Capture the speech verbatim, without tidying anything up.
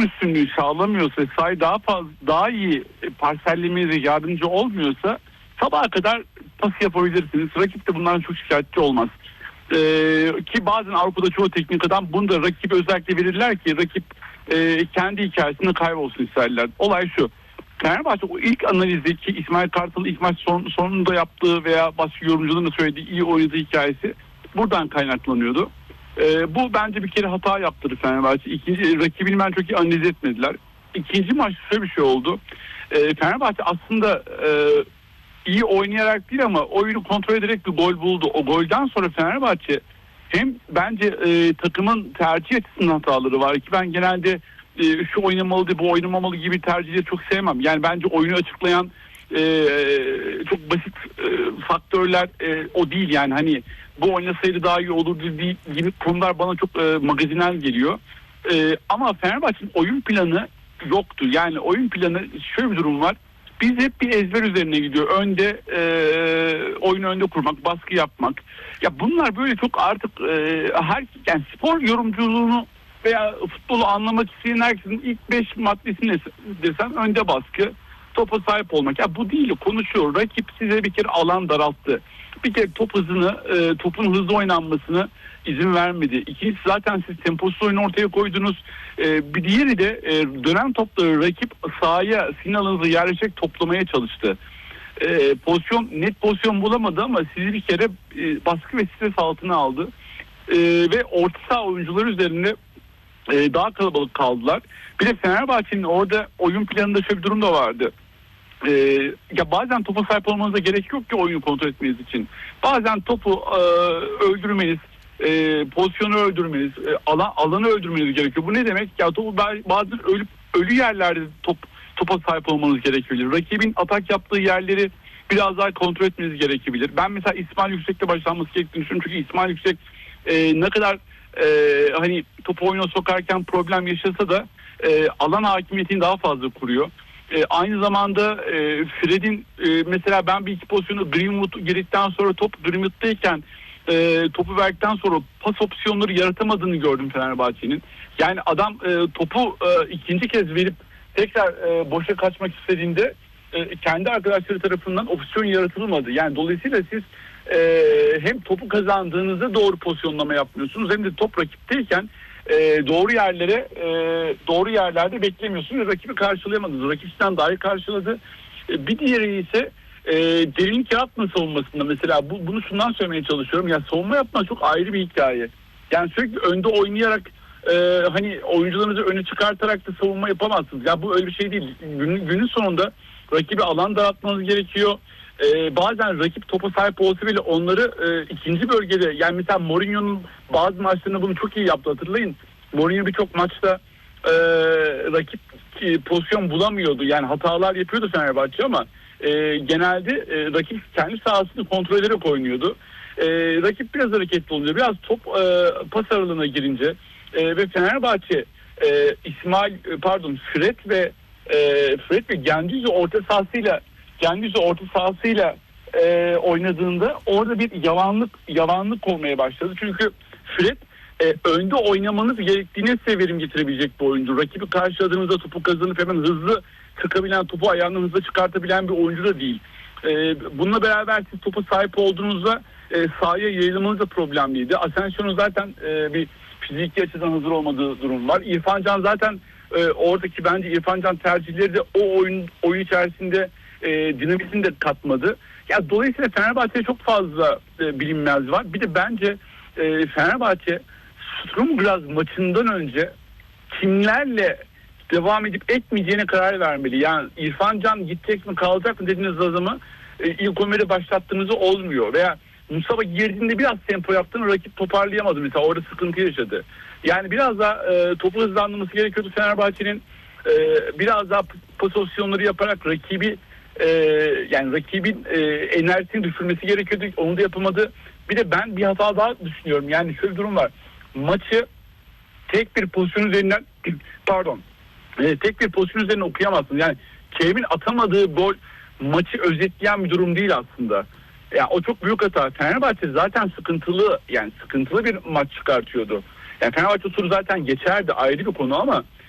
hücum üstünlüğü sağlamıyorsa, sahayı daha fazla daha iyi parsellemenize yardımcı olmuyorsa sabaha kadar pas yapabilirsiniz. Rakip de bundan çok şikayetçi olmaz. Ee, ki bazen Avrupa'da çoğu teknik adam bunu da rakibe özellikle verirler ki rakip e, kendi hikayesinde kaybolsun isterler. Olay şu. Fenerbahçe o ilk analizdeki İsmail Kartal'ın ilk maç son, sonunda yaptığı veya başka yorumcuların da söylediği iyi oynadığı hikayesi buradan kaynaklanıyordu. Ee, bu bence bir kere hata yaptırdı Fenerbahçe. İkinci, rakibini ben çok iyi analiz etmediler. İkinci maç şöyle bir şey oldu. Ee, Fenerbahçe aslında e, iyi oynayarak değil ama oyunu kontrol ederek bir gol buldu. O golden sonra Fenerbahçe hem bence e, takımın tercih açısından hataları var ki ben genelde e, şu oynamalı bu oynamamalı gibi tercihleri çok sevmem. Yani bence oyunu açıklayan e, çok basit e, faktörler e, o değil yani hani bu oynasaydı daha iyi olurdu gibi konular bana çok e, magazinel geliyor. E, ama Fenerbahçe'nin oyun planı yoktu. Yani oyun planı şöyle bir durum var. Biz hep bir ezber üzerine gidiyor. Önde e, oyunu önde kurmak, baskı yapmak. Ya bunlar böyle çok artık e, her yani spor yorumculuğunu veya futbolu anlamak isteyen herkesin ilk beş maddesini desem önde baskı, topa sahip olmak. Ya bu değil, konuşuyor. Rakip size bir kere alan daralttı. Bir kere top hızını, e, topun hızlı oynanmasını izin vermedi. İkincisi zaten siz temposuz oyunu ortaya koydunuz. E, bir diğeri de e, dönen topları rakip sahaya sizin alanınıza yerleşerek toplamaya çalıştı. E, pozisyon net pozisyon bulamadı ama sizi bir kere e, baskı ve stres altına aldı. E, ve orta saha oyuncuları üzerinde e, daha kalabalık kaldılar. Bir de Fenerbahçe'nin orada oyun planında şöyle bir durum da vardı. Ee, ya bazen topa sahip olmanıza gerek yok ki oyunu kontrol etmeniz için. Bazen topu e, öldürmeniz, e, pozisyonu öldürmeniz, e, alan, alanı öldürmeniz gerekiyor. Bu ne demek? Ya topu bazen ölü, ölü yerlerde top, topa sahip olmanız gerekebilir. Rakibin atak yaptığı yerleri biraz daha kontrol etmeniz gerekebilir. Ben mesela İsmail Yüksek'le başlanması gerektiğini düşünüyorum. Çünkü İsmail Yüksek e, ne kadar e, hani topu oyuna sokarken problem yaşasa da e, alan hakimiyetini daha fazla kuruyor. E, aynı zamanda e, Fred'in e, mesela ben bir iki pozisyonu Greenwood girdikten sonra top Greenwood'dayken e, topu verdikten sonra pas opsiyonları yaratamadığını gördüm Fenerbahçe'nin. Yani adam e, topu e, ikinci kez verip tekrar e, boşa kaçmak istediğinde e, kendi arkadaşları tarafından opsiyon yaratılmadı. Yani dolayısıyla siz e, hem topu kazandığınızda doğru pozisyonlama yapmıyorsunuz hem de top rakipteyken E, doğru yerlere e, doğru yerlerde beklemiyorsunuz. Rakibi karşılayamadınız. Rakip sizden dahi karşıladı. E, bir diğeri ise e, derinlik yaratma savunmasında mesela bu, bunu şundan söylemeye çalışıyorum. Ya savunma yapma çok ayrı bir hikaye. Yani sürekli önde oynayarak e, hani oyuncularınızı öne çıkartarak da savunma yapamazsınız. Ya bu öyle bir şey değil. Günün, günün sonunda rakibi alan dağıtmanız gerekiyor. Ee, bazen rakip topa sahip olsa bile onları e, ikinci bölgede yani mesela Mourinho'nun bazı maçlarında bunu çok iyi yaptı hatırlayın. Mourinho birçok maçta e, rakip e, pozisyon bulamıyordu. Yani hatalar yapıyordu Fenerbahçe ama e, genelde e, rakip kendi sahasını kontrol ederek oynuyordu. E, rakip biraz hareketli olunca biraz top e, pas aralığına girince e, ve Fenerbahçe e, İsmail pardon Fred ve e, Fred ve Gendüz'ü orta sahasıyla Gendüz'ü orta sahasıyla e, oynadığında orada bir yavanlık yavanlık olmaya başladı. Çünkü Fred e, önde oynamanız gerektiğine size verim getirebilecek bir oyuncu. Rakibi karşıladığınızda topu kazanıp hemen hızlı çıkabilen, topu ayağından hızlı çıkartabilen bir oyuncu da değil. E, bununla beraber siz topa sahip olduğunuzda e, sahaya yayılmanız da problemliydi. Asensio'nun zaten e, bir fiziki açıdan hazır olmadığı durum var. İrfan Can zaten e, oradaki bence İrfan Can tercihleri de o oyun oyun içerisinde E, dinamizm de katmadı. Ya dolayısıyla Fenerbahçe'de çok fazla e, bilinmez var. Bir de bence e, Fenerbahçe Sturmgraz maçından önce kimlerle devam edip etmeyeceğine karar vermeli. Yani İrfan Can gidecek mi kalacak mı dediğiniz adamı e, ilk Ömer'i başlattığınızda olmuyor. Veya Mustafa girdiğinde biraz tempo yaptığını rakip toparlayamadı. Mesela orada sıkıntı yaşadı. Yani biraz daha e, topu hızlandırması gerekiyordu Fenerbahçe'nin. E, biraz daha pozisyonları yaparak rakibi Ee, yani rakibin e, enerjisini düşürmesi gerekiyordu. Onu da yapamadı. Bir de ben bir hata daha düşünüyorum. Yani şöyle bir durum var. Maçı tek bir pozisyon üzerinden pardon e, tek bir pozisyon üzerinden okuyamazsınız. Yani Kerem'in atamadığı gol maçı özetleyen bir durum değil aslında. Ya yani o çok büyük hata. Fenerbahçe zaten sıkıntılı yani sıkıntılı bir maç çıkartıyordu. Yani Fenerbahçe turu zaten geçerdi ayrı bir konu ama